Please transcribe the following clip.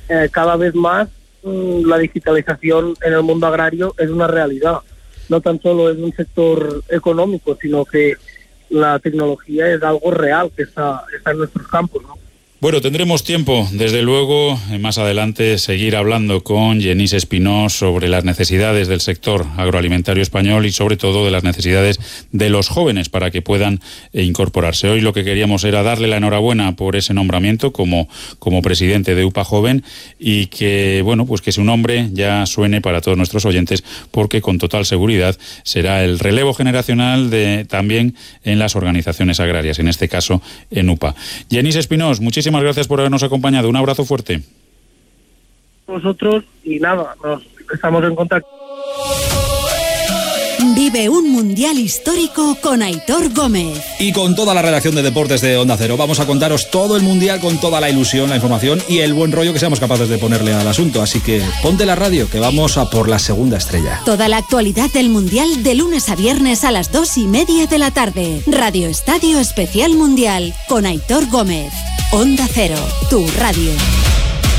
cada vez más la digitalización en el mundo agrario es una realidad. No tan solo es un sector económico, sino que la tecnología es algo real que está en nuestros campos, ¿no? Bueno, tendremos tiempo, desde luego, más adelante seguir hablando con Genís Espinós sobre las necesidades del sector agroalimentario español y sobre todo de las necesidades de los jóvenes para que puedan incorporarse. Hoy lo que queríamos era darle la enhorabuena por ese nombramiento como presidente de UPA Joven y que, bueno, pues que su nombre ya suene para todos nuestros oyentes, porque con total seguridad será el relevo generacional también en las organizaciones agrarias, en este caso en UPA. Genís Espinós, muchísimas gracias por habernos acompañado. Un abrazo fuerte. Nosotros, y nada, estamos en contacto. Vive un mundial histórico con Aitor Gómez. Y con toda la redacción de deportes de Onda Cero. Vamos a contaros todo el mundial con toda la ilusión, la información y el buen rollo que seamos capaces de ponerle al asunto. Así que ponte la radio, que vamos a por la segunda estrella. Toda la actualidad del mundial de lunes a viernes a las 2:30 de la tarde. Radio Estadio Especial Mundial con Aitor Gómez. Onda Cero, tu radio.